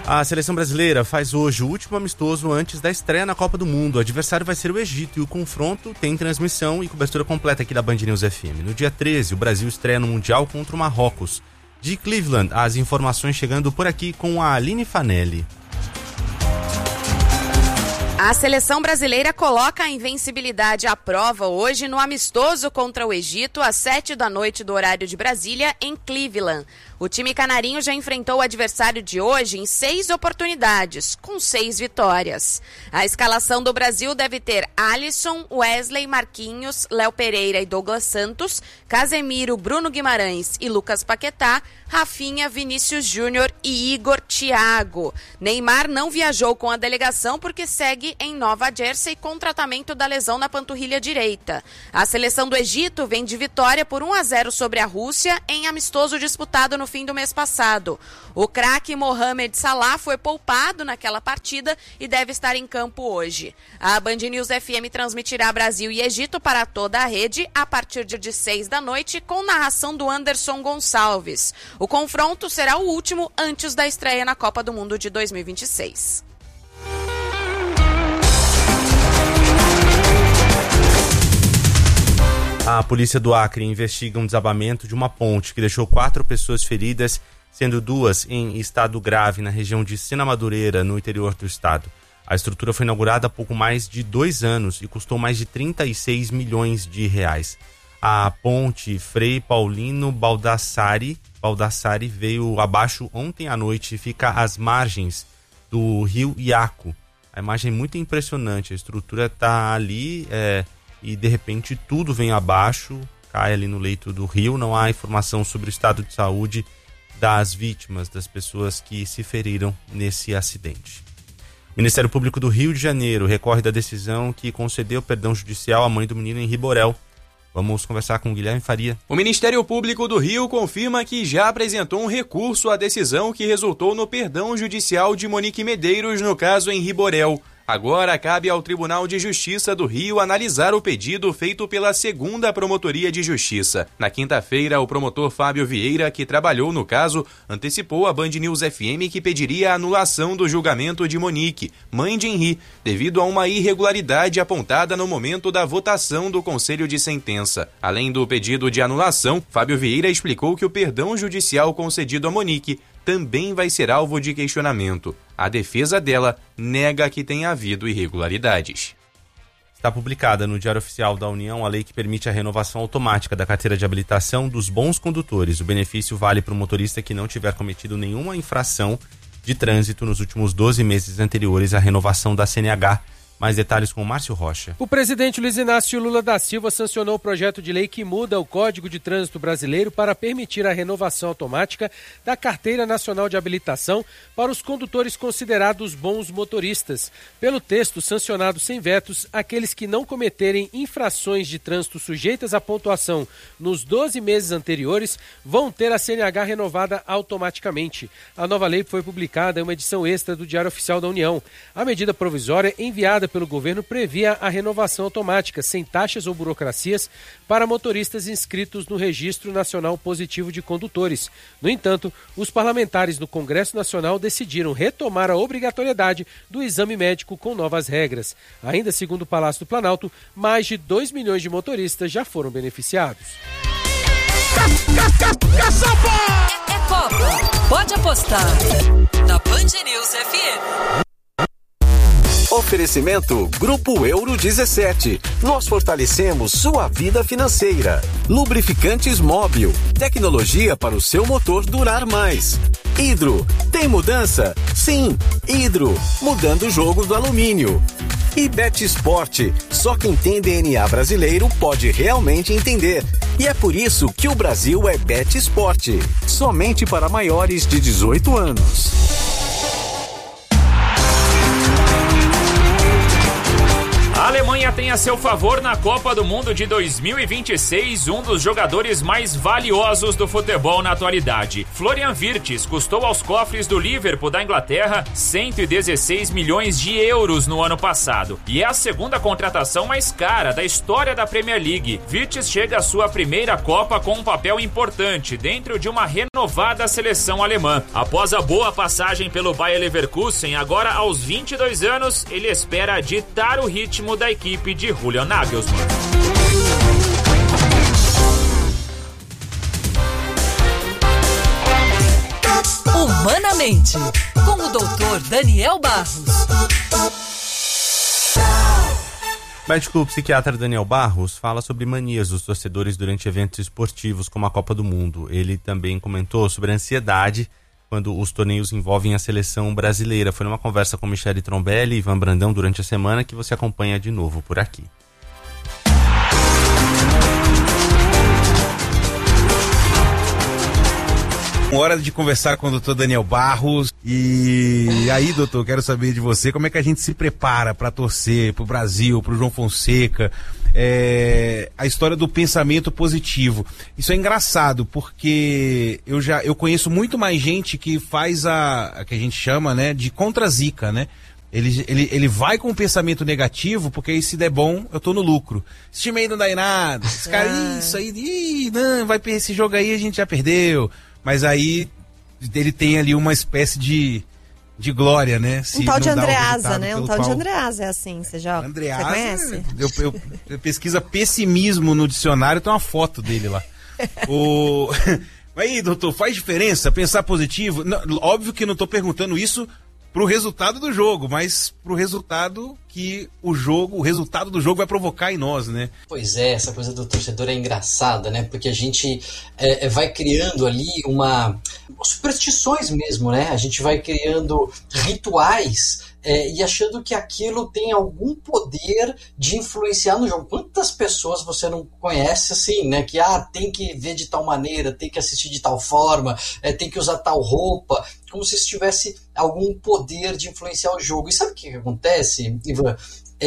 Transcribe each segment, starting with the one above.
A seleção brasileira faz hoje o último amistoso antes da estreia na Copa do Mundo. O adversário vai ser o Egito e o confronto tem transmissão e cobertura completa aqui da Band News FM. No dia 13, o Brasil estreia no Mundial contra o Marrocos. De Cleveland, as informações chegando por aqui com a Aline Fanelli. A seleção brasileira coloca a invencibilidade à prova hoje no amistoso contra o Egito às 19h do horário de Brasília, em Cleveland. O time canarinho já enfrentou o adversário de hoje em 6 oportunidades, com 6 vitórias. A escalação do Brasil deve ter Alisson, Wesley, Marquinhos, Léo Pereira e Douglas Santos, Casemiro, Bruno Guimarães e Lucas Paquetá, Rafinha, Vinícius Júnior e Igor Thiago. Neymar não viajou com a delegação porque segue em Nova Jersey com tratamento da lesão na panturrilha direita. A seleção do Egito vem de vitória por 1-0 sobre a Rússia em amistoso disputado no fim do mês passado. O craque Mohamed Salah foi poupado naquela partida e deve estar em campo hoje. A Band News FM transmitirá Brasil e Egito para toda a rede a partir de 6 da noite com narração do Anderson Gonçalves. O confronto será o último antes da estreia na Copa do Mundo de 2026. A polícia do Acre investiga um desabamento de uma ponte que deixou 4 pessoas feridas, sendo 2 em estado grave na região de Sena Madureira, no interior do estado. A estrutura foi inaugurada há pouco mais de 2 anos e custou mais de 36 milhões de reais. A ponte Frei Paulino Baldassari veio abaixo ontem à noite e fica às margens do rio Iaco. A imagem é muito impressionante, a estrutura está ali e de repente tudo vem abaixo, cai ali no leito do rio. Não há informação sobre o estado de saúde das vítimas, das pessoas que se feriram nesse acidente. O Ministério Público do Rio de Janeiro recorre da decisão que concedeu perdão judicial à mãe do menino Henri Borel. Vamos conversar com o Guilherme Faria. O Ministério Público do Rio confirma que já apresentou um recurso à decisão que resultou no perdão judicial de Monique Medeiros no caso Henri Borel. Agora cabe ao Tribunal de Justiça do Rio analisar o pedido feito pela 2ª Promotoria de Justiça. Na quinta-feira, o promotor Fábio Vieira, que trabalhou no caso, antecipou à Band News FM que pediria a anulação do julgamento de Monique, mãe de Henri, devido a uma irregularidade apontada no momento da votação do Conselho de Sentença. Além do pedido de anulação, Fábio Vieira explicou que o perdão judicial concedido a Monique também vai ser alvo de questionamento. A defesa dela nega que tenha havido irregularidades. Está publicada no Diário Oficial da União a lei que permite a renovação automática da carteira de habilitação dos bons condutores. O benefício vale para o motorista que não tiver cometido nenhuma infração de trânsito nos últimos 12 meses anteriores à renovação da CNH. Mais detalhes com o Márcio Rocha. O presidente Luiz Inácio Lula da Silva sancionou o projeto de lei que muda o Código de Trânsito Brasileiro para permitir a renovação automática da Carteira Nacional de Habilitação para os condutores considerados bons motoristas. Pelo texto sancionado sem vetos, aqueles que não cometerem infrações de trânsito sujeitas à pontuação nos 12 meses anteriores vão ter a CNH renovada automaticamente. A nova lei foi publicada em uma edição extra do Diário Oficial da União. A medida provisória enviada pelo governo previa a renovação automática, sem taxas ou burocracias, para motoristas inscritos no Registro Nacional Positivo de Condutores. No entanto, os parlamentares do Congresso Nacional decidiram retomar a obrigatoriedade do exame médico com novas regras. Ainda segundo o Palácio do Planalto, mais de 2 milhões de motoristas já foram beneficiados. É Copa. Pode apostar na Band News FM. Oferecimento Grupo Euro 17. Nós fortalecemos sua vida financeira. Lubrificantes Móbil. Tecnologia para o seu motor durar mais. Hidro. Tem mudança? Sim. Hidro. Mudando o jogo do alumínio. E Bet Sport. Só quem tem DNA brasileiro pode realmente entender. E é por isso que o Brasil é Bet Sport. Somente para maiores de 18 anos. A Alemanha tem a seu favor na Copa do Mundo de 2026 um dos jogadores mais valiosos do futebol na atualidade. Florian Wirtz custou aos cofres do Liverpool da Inglaterra 116 milhões de euros no ano passado e é a segunda contratação mais cara da história da Premier League. Wirtz chega à sua primeira Copa com um papel importante dentro de uma renovada seleção alemã. Após a boa passagem pelo Bayer Leverkusen, agora aos 22 anos, ele espera ditar o ritmo da equipe de Julian Nagelsmann. Humanamente, com o Dr. Daniel Barros. Médico psiquiatra Daniel Barros fala sobre manias dos torcedores durante eventos esportivos como a Copa do Mundo. Ele também comentou sobre a ansiedade quando os torneios envolvem a seleção brasileira. Foi numa conversa com Michele Trombelli e Ivan Brandão durante a semana que você acompanha de novo por aqui. Hora de conversar com o doutor Daniel Barros. E aí, doutor, quero saber de você como é que a gente se prepara para torcer pro Brasil, pro João Fonseca, a história do pensamento positivo. Isso é engraçado, porque eu conheço muito mais gente que faz a que a gente chama, né, de contra-zica, né? Ele vai com um pensamento negativo, porque aí se der bom, eu tô no lucro. Esse time aí não dá em nada, esse cara, isso aí, não, vai perder esse jogo aí, a gente já perdeu. Mas aí ele tem ali uma espécie de glória, né? Um tal de Andreasa, né? Um tal de Andreasa é assim, você conhece? Eu pesquisa pessimismo no dicionário, tem uma foto dele lá. Aí, doutor, faz diferença pensar positivo? Não, óbvio que não estou perguntando isso pro resultado do jogo, mas pro resultado que o resultado do jogo vai provocar em nós, né? Pois é, essa coisa do torcedor é engraçada, né? Porque a gente vai criando ali superstições mesmo, né? A gente vai criando rituais e achando que aquilo tem algum poder de influenciar no jogo. Quantas pessoas você não conhece assim, né? Que tem que ver de tal maneira, tem que assistir de tal forma, tem que usar tal roupa, como se isso tivesse algum poder de influenciar o jogo. E sabe o que acontece, Ivan?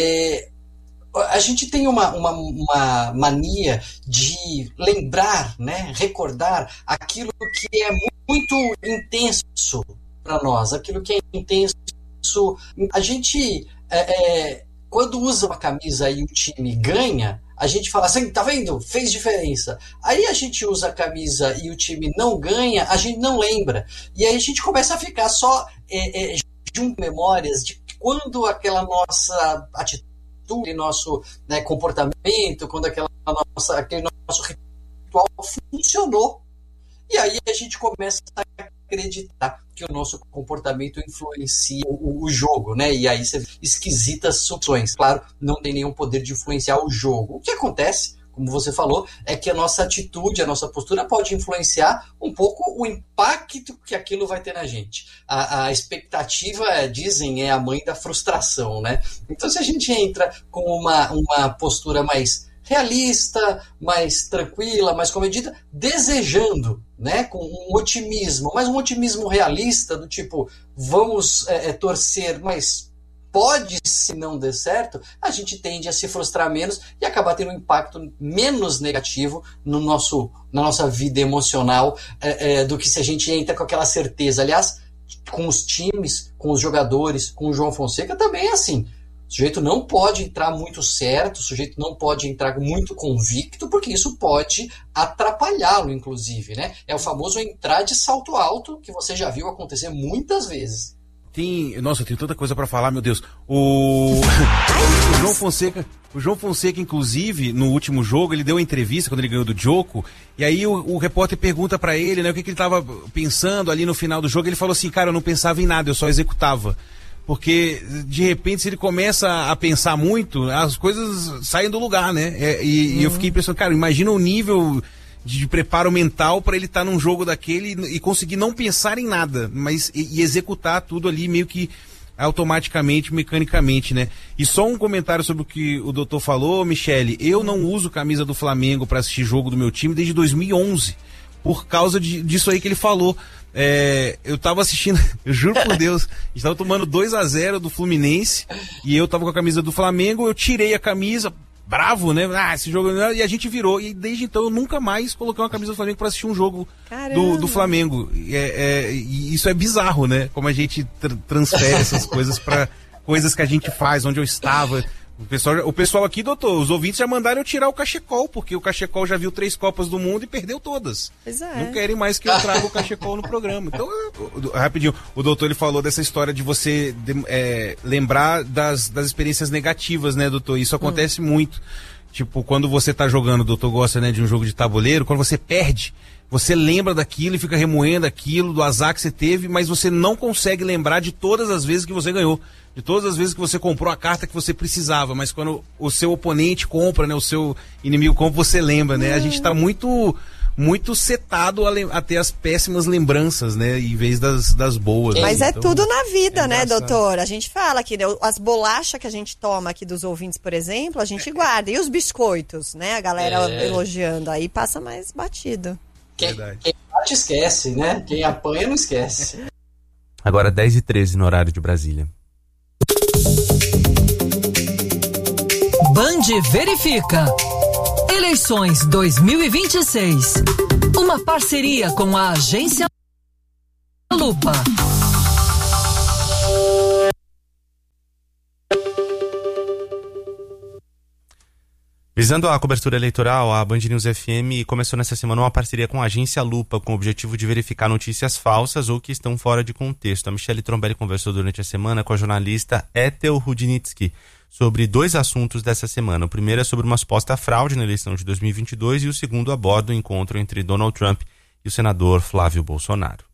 A gente tem uma mania de lembrar, né? Recordar aquilo que é muito intenso para nós, aquilo que é intenso. A gente, quando usa uma camisa e o time ganha, a gente fala assim, tá vendo? Fez diferença. Aí a gente usa a camisa e o time não ganha, a gente não lembra. E aí a gente começa a ficar só junto memórias de quando aquela nossa atitude, nosso, né, comportamento, quando aquele nosso ritual funcionou. E aí a gente começa a acreditar que o nosso comportamento influencia o jogo, né? E aí você vê esquisitas soluções. Claro, não tem nenhum poder de influenciar o jogo. O que acontece, como você falou, é que a nossa atitude, a nossa postura pode influenciar um pouco o impacto que aquilo vai ter na gente. A expectativa, dizem, é a mãe da frustração, né? Então, se a gente entra com uma postura mais realista, mais tranquila, mais comedida, desejando, né, com um otimismo, mas um otimismo realista, do tipo, vamos torcer, mas pode, se não der certo, a gente tende a se frustrar menos e acabar tendo um impacto menos negativo na nossa vida emocional do que se a gente entra com aquela certeza. Aliás, com os times, com os jogadores, com o João Fonseca também é assim. O sujeito não pode entrar muito certo, o sujeito não pode entrar muito convicto, porque isso pode atrapalhá-lo, inclusive, né? É o famoso entrar de salto alto, que você já viu acontecer muitas vezes. Nossa, eu tenho tanta coisa pra falar, meu Deus. O João Fonseca, inclusive, no último jogo, ele deu uma entrevista quando ele ganhou do Djoko, e aí o repórter pergunta pra ele, né, o que ele tava pensando ali no final do jogo. Ele falou assim, cara, eu não pensava em nada, eu só executava. Porque, de repente, se ele começa a pensar muito, as coisas saem do lugar, né? E eu fiquei pensando, cara, imagina o nível de preparo mental para ele estar num jogo daquele e conseguir não pensar em nada, mas e executar tudo ali meio que automaticamente, mecanicamente, né? E só um comentário sobre o que o doutor falou, Michele, eu não uso camisa do Flamengo para assistir jogo do meu time desde 2011. por causa disso aí que ele falou. Eu tava assistindo, eu juro por Deus, a gente tava tomando 2-0 do Fluminense e eu tava com a camisa do Flamengo, eu tirei a camisa, bravo, né? Esse jogo, e a gente virou, e desde então eu nunca mais coloquei uma camisa do Flamengo pra assistir um jogo do Flamengo. E isso é bizarro, né? Como a gente transfere essas coisas pra coisas que a gente faz, onde eu estava. O pessoal aqui, doutor, os ouvintes já mandaram eu tirar o cachecol, porque o cachecol já viu 3 Copas do Mundo e perdeu todas. Não querem mais que eu traga o cachecol no programa. Então, rapidinho, o doutor ele falou dessa história de você lembrar das experiências negativas, né, doutor? Isso acontece muito. Tipo, quando você tá jogando, o doutor gosta, né, de um jogo de tabuleiro, quando você perde, você lembra daquilo e fica remoendo aquilo, do azar que você teve, mas você não consegue lembrar de todas as vezes que você ganhou. De todas as vezes que você comprou a carta que você precisava, mas quando o seu oponente compra, né, o seu inimigo compra, você lembra, né? A gente tá muito setado a ter as péssimas lembranças, né, em vez das boas. Mas então, tudo na vida, né, doutor? A gente fala que, né, as bolachas que a gente toma aqui dos ouvintes, por exemplo, a gente guarda. E os biscoitos, né? A galera elogiando, aí passa mais batido. Quem bate esquece, né? Quem apanha não esquece. Agora 10h13 no horário de Brasília. Band verifica. Eleições 2026. Uma parceria com a agência Lupa. Visando a cobertura eleitoral, a Band News FM começou nessa semana uma parceria com a agência Lupa, com o objetivo de verificar notícias falsas ou que estão fora de contexto. A Michele Trombelli conversou durante a semana com a jornalista Ethel Rudnitsky sobre 2 assuntos dessa semana. O primeiro é sobre uma suposta fraude na eleição de 2022 e o segundo aborda o encontro entre Donald Trump e o senador Flávio Bolsonaro.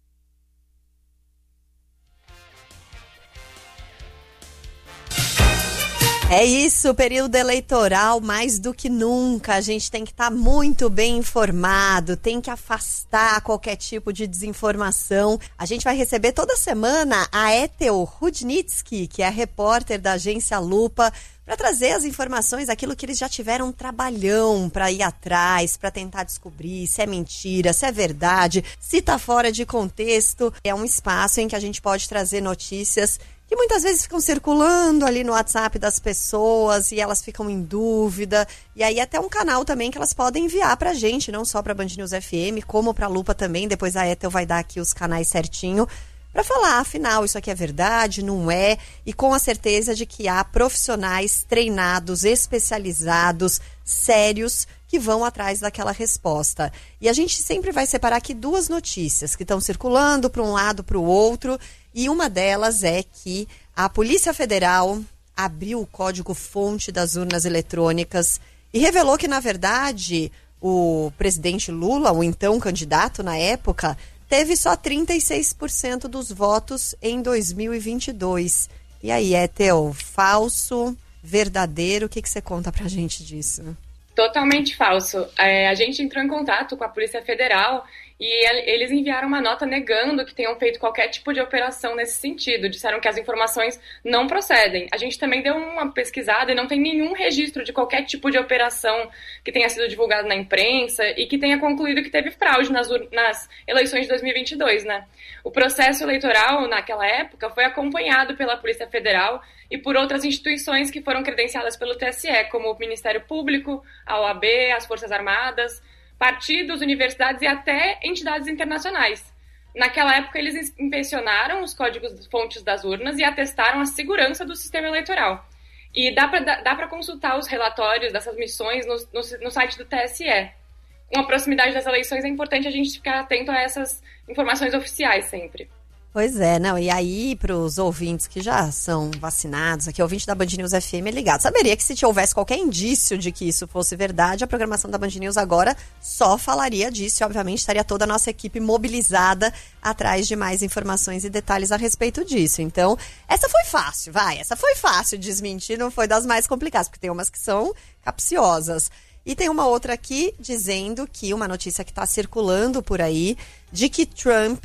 É isso, período eleitoral, mais do que nunca, a gente tem que estar muito bem informado, tem que afastar qualquer tipo de desinformação. A gente vai receber toda semana a Ethel Rudnitsky, que é a repórter da agência Lupa, para trazer as informações, aquilo que eles já tiveram um trabalhão para ir atrás, para tentar descobrir se é mentira, se é verdade, se está fora de contexto. É um espaço em que a gente pode trazer notícias que muitas vezes ficam circulando ali no WhatsApp das pessoas e elas ficam em dúvida. E aí até um canal também que elas podem enviar pra gente, não só pra Band News FM, como pra Lupa também. Depois a Ethel vai dar aqui os canais certinho para falar, afinal, isso aqui é verdade, não é? E com a certeza de que há profissionais treinados, especializados, sérios, que vão atrás daquela resposta. E a gente sempre vai separar aqui 2 notícias que estão circulando para um lado, para o outro. E uma delas é que a Polícia Federal abriu o código-fonte das urnas eletrônicas e revelou que, na verdade, o presidente Lula, o então candidato na época, teve só 36% dos votos em 2022. E aí, Ethel, falso, verdadeiro? O que você conta pra gente disso? Totalmente falso. A gente entrou em contato com a Polícia Federal e eles enviaram uma nota negando que tenham feito qualquer tipo de operação nesse sentido. Disseram que as informações não procedem. A gente também deu uma pesquisada e não tem nenhum registro de qualquer tipo de operação que tenha sido divulgado na imprensa e que tenha concluído que teve fraude nas eleições de 2022, né? O processo eleitoral, naquela época, foi acompanhado pela Polícia Federal e por outras instituições que foram credenciadas pelo TSE, como o Ministério Público, a OAB, as Forças Armadas, partidos, universidades e até entidades internacionais. Naquela época, eles inspecionaram os códigos-fontes das urnas e atestaram a segurança do sistema eleitoral. E dá para consultar os relatórios dessas missões no site do TSE. Com a proximidade das eleições, é importante a gente ficar atento a essas informações oficiais sempre. Pois é, não, e aí para os ouvintes que já são vacinados, aqui ouvinte da Band News FM é ligado, saberia que se houvesse qualquer indício de que isso fosse verdade, a programação da Band News agora só falaria disso e obviamente estaria toda a nossa equipe mobilizada atrás de mais informações e detalhes a respeito disso. Então, essa foi fácil desmentir, não foi das mais complicadas, porque tem umas que são capciosas. E tem uma outra aqui dizendo que, uma notícia que está circulando por aí, de que Trump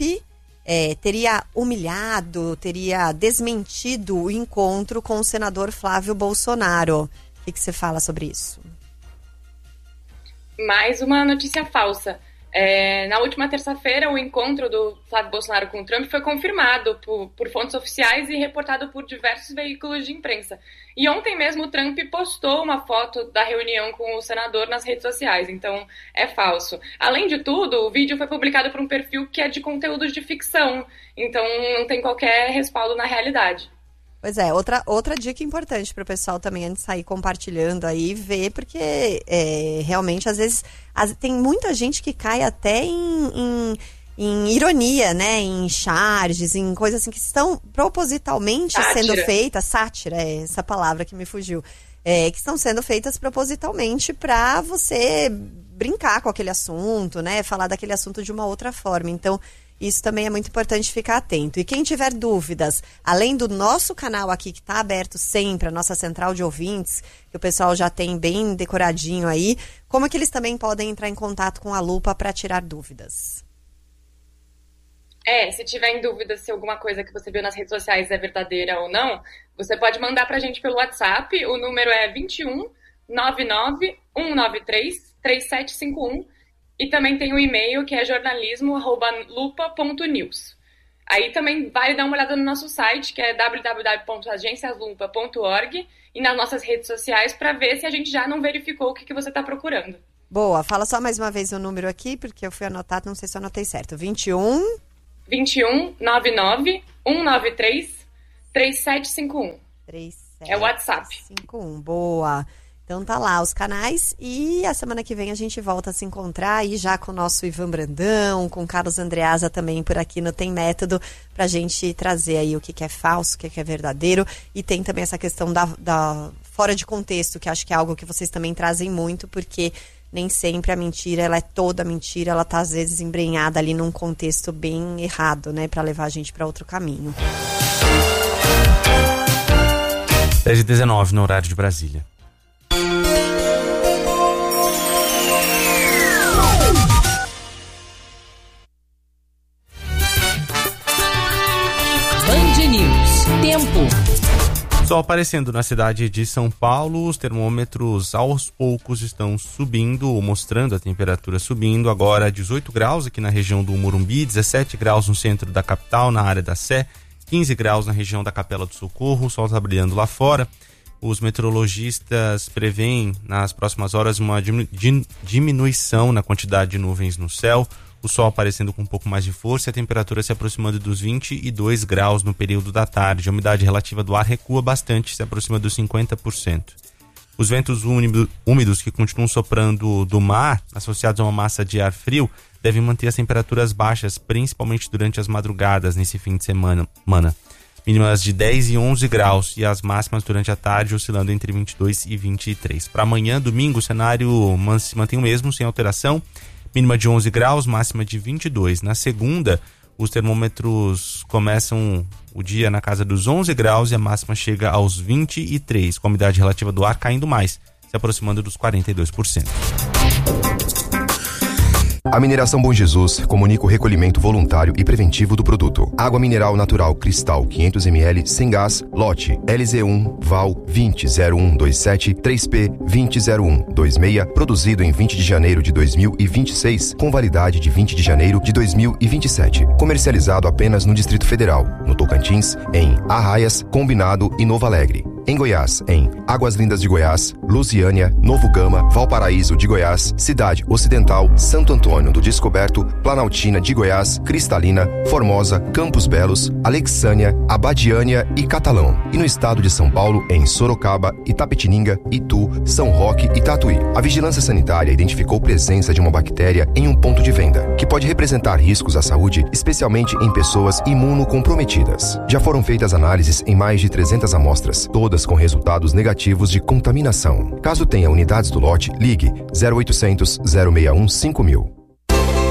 teria humilhado, teria desmentido o encontro com o senador Flávio Bolsonaro. O que você fala sobre isso? Mais uma notícia falsa. Na última terça-feira, o encontro do Flávio Bolsonaro com o Trump foi confirmado por fontes oficiais e reportado por diversos veículos de imprensa. E ontem mesmo o Trump postou uma foto da reunião com o senador nas redes sociais, então é falso. Além de tudo, o vídeo foi publicado por um perfil que é de conteúdos de ficção, então não tem qualquer respaldo na realidade. Pois é, outra dica importante para o pessoal também, antes de sair compartilhando aí, ver, porque realmente, às vezes, tem muita gente que cai até em ironia, né? Em charges, em coisas assim que estão propositalmente sendo feitas, sátira, essa palavra que me fugiu, que estão sendo feitas propositalmente para você brincar com aquele assunto, né? Falar daquele assunto de uma outra forma. Então, isso também é muito importante ficar atento. E quem tiver dúvidas, além do nosso canal aqui, que está aberto sempre, a nossa central de ouvintes, que o pessoal já tem bem decoradinho aí, como é que eles também podem entrar em contato com a Lupa para tirar dúvidas? Se tiver em dúvida se alguma coisa que você viu nas redes sociais é verdadeira ou não, você pode mandar pra gente pelo WhatsApp. O número é 21 99 193 3751. E também tem o e-mail, que é jornalismo@lupa.news. Aí também vale dar uma olhada no nosso site, que é www.agenciaslupa.org, e nas nossas redes sociais para ver se a gente já não verificou o que você está procurando. Boa, fala só mais uma vez o número aqui, porque eu fui anotar, não sei se eu anotei certo. 21 99 193 3751. É o WhatsApp. 51, boa. Então tá lá os canais, e a semana que vem a gente volta a se encontrar aí já com o nosso Ivan Brandão, com o Carlos Andreasa também por aqui no Tem Método, pra gente trazer aí o que é falso, o que é verdadeiro, e tem também essa questão da fora de contexto, que acho que é algo que vocês também trazem muito, porque nem sempre a mentira, ela é toda mentira, ela tá às vezes embrenhada ali num contexto bem errado, né, pra levar a gente pra outro caminho. 10h19 no horário de Brasília. Tempo. Sol aparecendo na cidade de São Paulo, os termômetros aos poucos estão subindo, mostrando a temperatura subindo. Agora 18 graus aqui na região do Morumbi, 17 graus no centro da capital, na área da Sé, 15 graus na região da Capela do Socorro, o sol está brilhando lá fora. Os meteorologistas preveem nas próximas horas uma diminuição na quantidade de nuvens no céu, o sol aparecendo com um pouco mais de força e a temperatura se aproximando dos 22 graus no período da tarde. A umidade relativa do ar recua bastante, se aproxima dos 50%. Os ventos úmidos que continuam soprando do mar, associados a uma massa de ar frio, devem manter as temperaturas baixas, principalmente durante as madrugadas nesse fim de semana. Mínimas de 10 e 11 graus e as máximas durante a tarde oscilando entre 22 e 23. Para amanhã, domingo, o cenário se mantém o mesmo, sem alteração. Mínima de 11 graus, máxima de 22. Na segunda, os termômetros começam o dia na casa dos 11 graus e a máxima chega aos 23, com a umidade relativa do ar caindo mais, se aproximando dos 42%. A Mineração Bom Jesus comunica o recolhimento voluntário e preventivo do produto. Água mineral natural Cristal 500 ml sem gás, lote LZ1 Val 200127 3P 200126, produzido em 20 de janeiro de 2026, com validade de 20 de janeiro de 2027. Comercializado apenas no Distrito Federal, no Tocantins, em Arraias, Combinado e Novo Alegre. Em Goiás, em Águas Lindas de Goiás, Lusiânia, Novo Gama, Valparaíso de Goiás, Cidade Ocidental, Santo Antônio do Descoberto, Planaltina de Goiás, Cristalina, Formosa, Campos Belos, Alexânia, Abadiânia e Catalão. E no estado de São Paulo, em Sorocaba, Itapetininga, Itu, São Roque e Tatuí. A Vigilância Sanitária identificou presença de uma bactéria em um ponto de venda, que pode representar riscos à saúde, especialmente em pessoas imunocomprometidas. Já foram feitas análises em mais de 300 amostras, todas com resultados negativos de contaminação. Caso tenha unidades do lote, ligue 0800 061 5000.